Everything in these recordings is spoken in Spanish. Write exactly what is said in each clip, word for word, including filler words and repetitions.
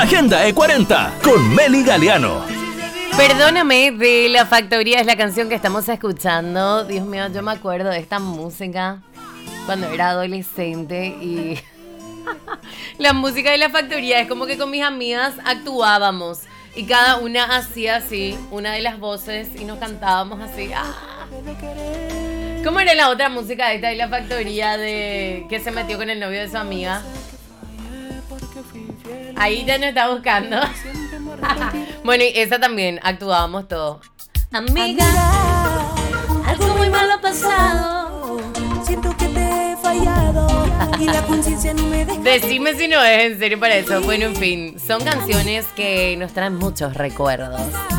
Agenda E cuarenta con Meli Galeano. Perdóname de La Factoría es la canción que estamos escuchando. Dios mío, yo me acuerdo de esta música cuando era adolescente y la música de La Factoría es como que con mis amigas actuábamos y cada una hacía así una de las voces y nos cantábamos así. ¡Ah! ¿Cómo era la otra música esta de La Factoría de que se metió con el novio de su amiga? Ahí ya nos está buscando. Bueno, y esa también actuábamos todo. Amiga, algo muy malo ha pasado. Siento que te he fallado y la conciencia no me deja. Decime si no es en serio para eso. Bueno, en fin, son canciones que nos traen muchos recuerdos.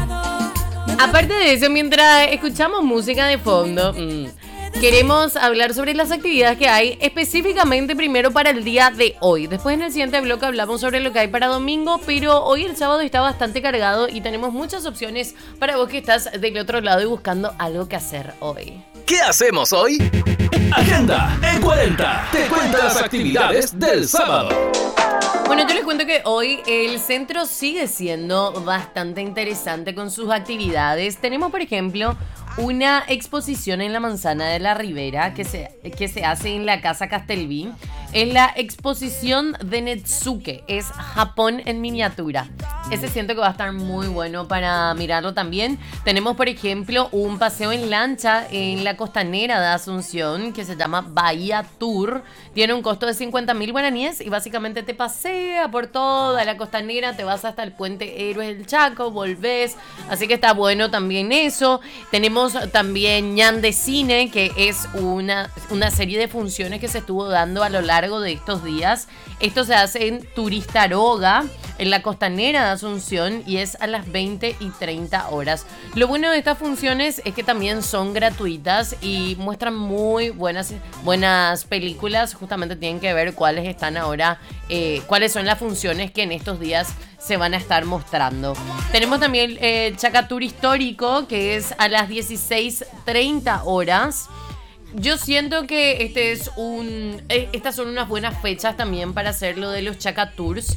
Aparte de eso, mientras escuchamos música de fondo, mmm, queremos hablar sobre las actividades que hay específicamente primero para el día de hoy. Después en el siguiente bloque hablamos sobre lo que hay para domingo, pero hoy el sábado está bastante cargado y tenemos muchas opciones para vos que estás del otro lado y buscando algo que hacer hoy. ¿Qué hacemos hoy? Agenda E cuarenta te cuenta las actividades del sábado. Bueno, yo les cuento que hoy el centro sigue siendo bastante interesante con sus actividades. Tenemos, por ejemplo, una exposición en la Manzana de la Ribera que se, que se hace en la Casa Castelví. Es la exposición de Netsuke, es Japón en miniatura. Ese siento que va a estar muy bueno para mirarlo también. Tenemos, por ejemplo, un paseo en lancha en la costanera de Asunción que se llama Bahía Tour. Tiene un costo de cincuenta mil guaraníes y básicamente te pasea por toda la costanera, te vas hasta el puente Héroes del Chaco, volvés. Así que está bueno también eso. Tenemos también Ñan de Cine, que es una, una serie de funciones que se estuvo dando a lo largo de estos días. Esto se hace en Turistaroga, en la costanera de Asunción, y es a las veinte y treinta horas. Lo bueno de estas funciones es que también son gratuitas y muestran muy buenas, buenas películas. Justamente tienen que ver cuáles están ahora, eh, cuáles son las funciones que en estos días se van a estar mostrando. Tenemos también el eh, Chacatur Histórico, que es a las dieciséis treinta horas. Yo siento que este es un, eh, estas son unas buenas fechas también para hacer lo de los Chacatours.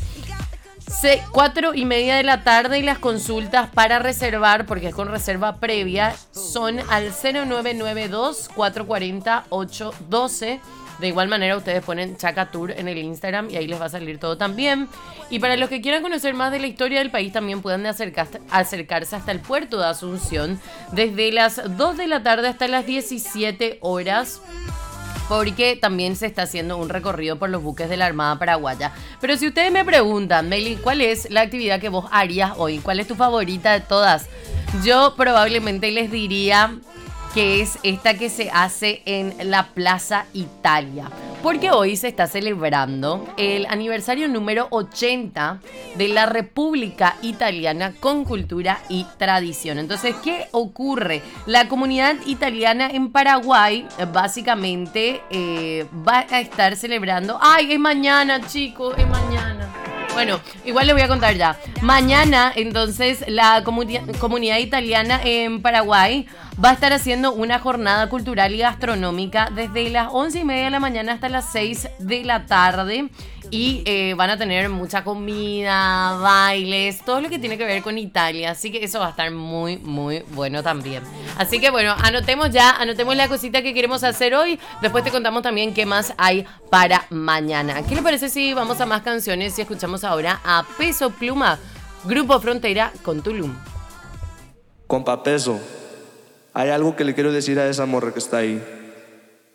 Cuatro y media de la tarde y las consultas para reservar, porque es con reserva previa, son al cero nueve nueve dos, cuatro cuatro cero, ocho uno dos. De igual manera ustedes ponen Chacatour en el Instagram y ahí les va a salir todo también. Y para los que quieran conocer más de la historia del país, también pueden acercarse, acercarse hasta el puerto de Asunción desde las dos de la tarde hasta las diecisiete horas. Porque también se está haciendo un recorrido por los buques de la Armada Paraguaya. Pero si ustedes me preguntan, Meli, ¿cuál es la actividad que vos harías hoy? ¿Cuál es tu favorita de todas? Yo probablemente les diría que es esta que se hace en la Plaza Italia. Porque hoy se está celebrando el aniversario número ochenta de la República Italiana con cultura y tradición. Entonces, ¿qué ocurre? La comunidad italiana en Paraguay básicamente eh, va a estar celebrando... ¡Ay, es mañana, chicos! Es mañana. Bueno, igual les voy a contar ya. Mañana, entonces, la comuni- comunidad italiana en Paraguay va a estar haciendo una jornada cultural y gastronómica desde las once y media de la mañana hasta las seis de la tarde. Y eh, van a tener mucha comida, bailes, todo lo que tiene que ver con Italia. Así que eso va a estar muy, muy bueno también. Así que bueno, anotemos ya, anotemos la cosita que queremos hacer hoy. Después te contamos también qué más hay para mañana. ¿Qué le parece si vamos a más canciones y escuchamos ahora a Peso Pluma, Grupo Frontera con Tulum? Compa Peso, hay algo que le quiero decir a esa morra que está ahí.